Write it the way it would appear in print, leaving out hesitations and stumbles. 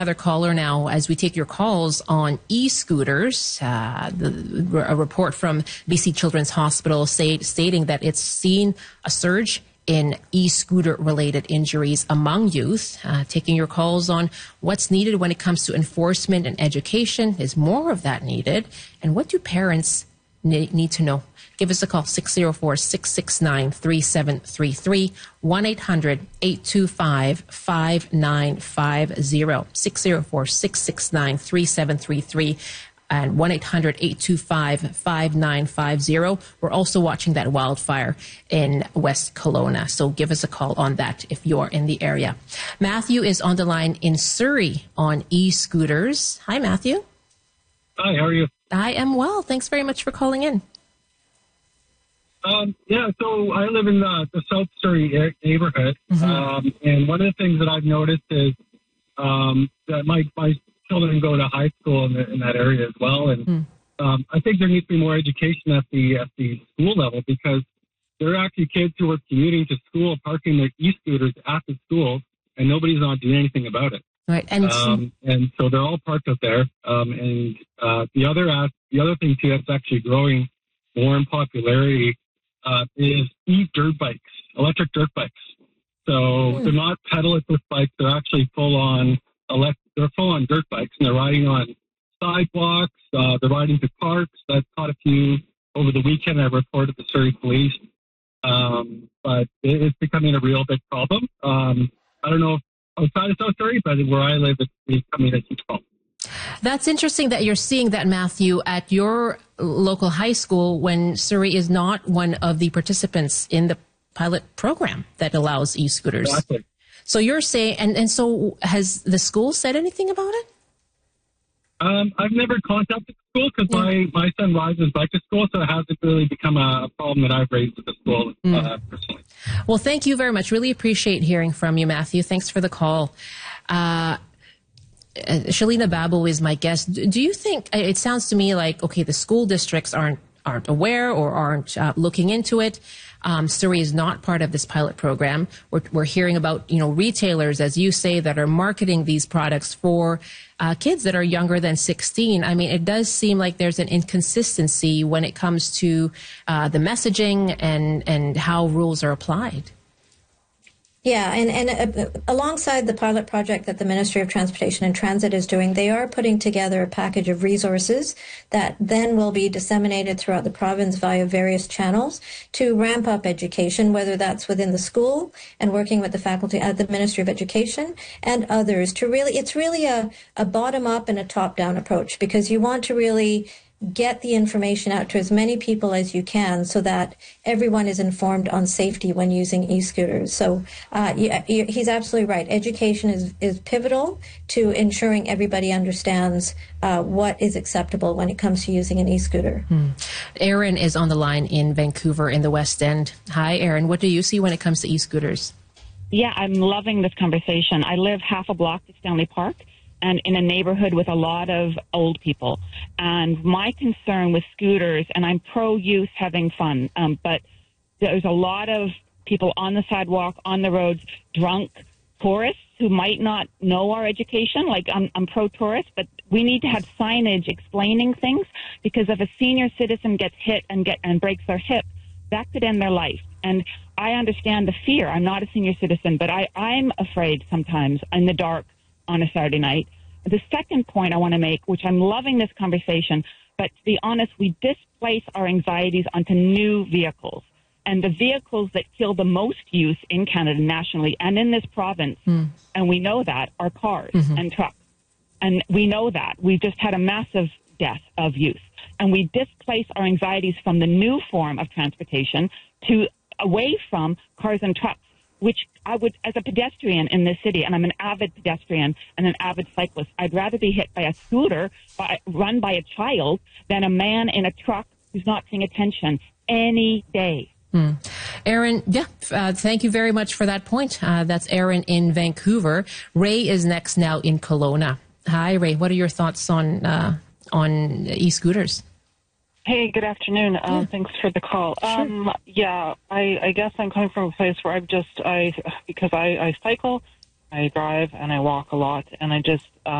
Another caller now as we take your calls on e-scooters. A report from BC Children's Hospital stating that it's seen a surge in e-scooter related injuries among youth. Taking your calls on what's needed when it comes to enforcement and education. Is more of that needed? And what do parents need to know? Give us a call, 604-669-3733, 1-800-825-5950, 604-669-3733, and 1-800-825-5950. We're also watching that wildfire in West Kelowna, so give us a call on that if you're in the area. Matthew is on the line in Surrey on e-scooters. Hi, Matthew. Hi, how are you? I am well. Thanks very much for calling in. So I live in the South Surrey neighborhood, and one of the things that I've noticed is that my children go to high school in that area as well, and I think there needs to be more education at the school level, because there are actually kids who are commuting to school, parking their e-scooters at the school, and nobody's not doing anything about it. Right, and so they're all parked up there. The other thing too that's actually growing more in popularity is e-dirt bikes, electric dirt bikes. So they're not pedal-assist bikes; they're actually full-on dirt bikes, and they're riding on sidewalks. They're riding to parks. I've caught a few over the weekend. I reported to Surrey Police, but it's becoming a real big problem. I don't know if outside of South Surrey, but where I live, it's becoming a huge problem. That's interesting that you're seeing that, Matthew, at your local high school when Surrey is not one of the participants in the pilot program that allows e-scooters. Exactly. So you're saying, and so has the school said anything about it? I've never contacted the school because my son rides his bike to school, so it hasn't really become a problem that I've raised with the school personally. Well, thank you very much. Really appreciate hearing from you, Matthew. Thanks for the call. Shalina Babu is my guest. Do you think, it sounds to me like, okay, the school districts aren't aware or aren't looking into it. Surrey is not part of this pilot program. We're hearing about, retailers, as you say, that are marketing these products for kids that are younger than 16. I mean, it does seem like there's an inconsistency when it comes to the messaging and how rules are applied. Yeah, and alongside the pilot project that the Ministry of Transportation and Transit is doing, they are putting together a package of resources that then will be disseminated throughout the province via various channels to ramp up education, whether that's within the school and working with the faculty at the Ministry of Education and others to really, it's really a bottom-up and a top-down approach, because you want to really get the information out to as many people as you can so that everyone is informed on safety when using e-scooters. So he's absolutely right. Education is pivotal to ensuring everybody understands what is acceptable when it comes to using an e-scooter. Aaron is on the line in Vancouver in the West End. Hi, Aaron. What do you see when it comes to e-scooters? Yeah, I'm loving this conversation. I live half a block to Stanley Park, and in a neighborhood with a lot of old people. And my concern with scooters, and I'm pro-youth having fun, but there's a lot of people on the sidewalk, on the roads, drunk tourists who might not know our education. Like, I'm pro-tourist, but we need to have signage explaining things, because if a senior citizen gets hit and breaks their hip, that could end their life. And I understand the fear. I'm not a senior citizen, but I'm afraid sometimes in the dark on a Saturday night. The second point I want to make, which I'm loving this conversation, but to be honest, we displace our anxieties onto new vehicles. And the vehicles that kill the most youth in Canada nationally and in this province, and we know that, are cars and trucks. And we know that. We've just had a massive death of youth. And we displace our anxieties from the new form of transportation to away from cars and trucks, which I would, as a pedestrian in this city, and I'm an avid pedestrian and an avid cyclist, I'd rather be hit by a scooter run by a child than a man in a truck who's not paying attention any day. Aaron, thank you very much for that point. That's Aaron in Vancouver. Ray is next now in Kelowna. Hi, Ray. What are your thoughts on e-scooters? Hey, good afternoon. Thanks for the call. Sure. I guess I'm coming from a place where because I cycle, I drive and I walk a lot, and I just